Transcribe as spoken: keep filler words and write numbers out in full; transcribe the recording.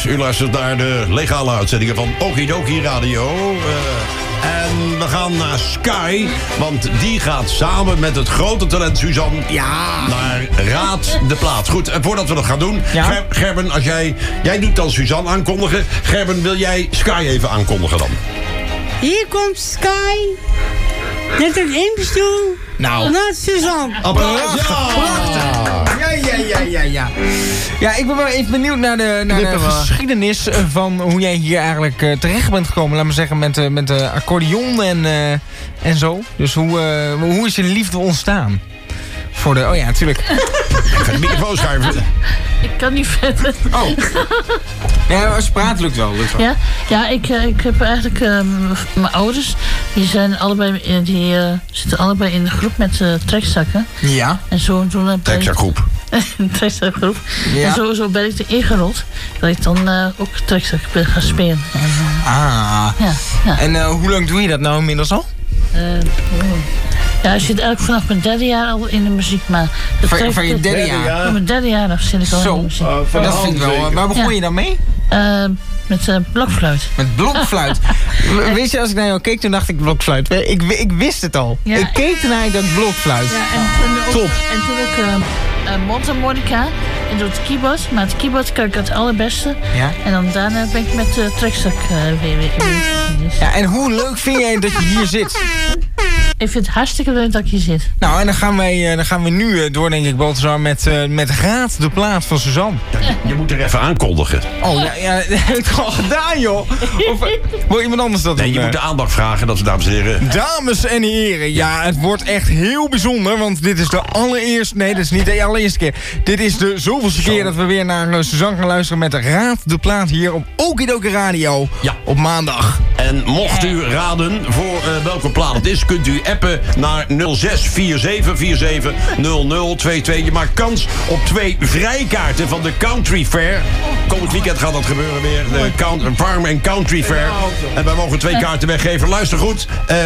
U luistert naar de legale uitzendingen van Okidoki Radio. Uh, en we gaan naar Sky, want die gaat samen met het grote talent Suzanne... Ja. naar Raad de Plaat. Goed, en voordat we dat gaan doen... Ja. Ger- Gerben, als jij... Jij doet dan Suzanne aankondigen. Gerben, wil jij Sky even aankondigen dan? Hier komt Sky. Met het inbestuur. Nou. Naar Suzanne. Applaus! Ja, ja, ja, ja, ja. Ja, ik ben wel even benieuwd naar de, naar de geschiedenis van hoe jij hier eigenlijk uh, terecht bent gekomen. Laat maar zeggen, met de, met de accordeon en, uh, en zo. Dus hoe, uh, hoe is je liefde ontstaan? Voor de... Oh ja, natuurlijk. Ik ga de microfoon schuiven. Ik kan niet verder. Oh. Ja, als je praat lukt wel. Lukt wel. Ja, ja ik, uh, ik heb eigenlijk... Uh, mijn ouders, die, zijn allebei, uh, die uh, zitten allebei in de groep met uh, trekzakken. Ja. En zo toen... Uh, Trekzakgroep. Een trekzakgroep. Ja. En zo, zo ben ik erin gerold. Dat ik dan uh, ook trekzak ben gaan spelen. En, uh, Ah. ja, ja. En uh, hoe lang doe je dat nou inmiddels al? Uh, Ja, ik zit eigenlijk vanaf mijn derde jaar al in de muziek, maar... Van, van je derde jaar? Van mijn derde jaar af zit ik al Zo, in de muziek. uh, dat vind ik wel. Waar begon ja. je dan mee? Uh, met uh, blokfluit. Met blokfluit. Weet je, als ik naar jou keek, toen dacht ik blokfluit. Ik, ik wist het al. Ja. Ik keek ernaar en ik dacht blokfluit. Ja, en toen ook, top. En toen ook uh, uh, mondharmonica en door het keyboard. Maar het keyboard kan ik het allerbeste. Ja. En dan daarna ben ik met de uh, trekzak uh, weer weer. Dus. Ja, en hoe leuk vind jij dat je hier zit? Ik vind het hartstikke leuk dat ik hier zit. Nou, en dan gaan, wij, dan gaan we nu uh, door, denk ik, Balthazar, met, uh, met Raad de Plaat van Suzanne. Ja, je, je moet er even aankondigen. Oh, ja, ja, dat heb ik al gedaan, joh. Of uh, wil iemand anders dat Nee, doen? je moet de aandacht vragen, dat is, dames en heren. Dames en heren, ja, het wordt echt heel bijzonder, want dit is de allereerste... Nee, dit is niet de allereerste keer. Dit is de zoveelste keer dat we weer naar uh, Suzanne gaan luisteren met Raad de Plaat hier op Okidoki Radio. Ja. Op maandag. En mocht u raden voor uh, welke plaat het is, kunt u appen naar nul zes vier zeven vier zeven nul nul twee twee. Je maakt kans op twee vrijkaarten van de Country Fair. Komend weekend gaat dat gebeuren weer. De count, Farm and Country Fair. En wij mogen twee kaarten weggeven. Luister goed. Uh,